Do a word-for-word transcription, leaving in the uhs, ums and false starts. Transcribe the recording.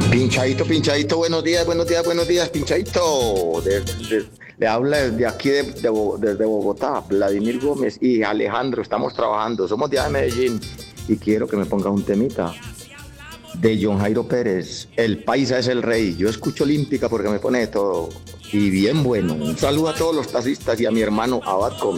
Pinchadito, pinchadito, buenos días, buenos días, buenos días, pinchadito. De- de- le habla desde aquí, de, de Bo- desde Bogotá, Vladimir Gómez y Alejandro, estamos trabajando, somos de allá de Medellín y quiero que me ponga un temita de John Jairo Pérez, El Paisa es el Rey. Yo escucho Olímpica porque me pone de todo y bien bueno. Un saludo a todos los taxistas y a mi hermano Abad Gómez.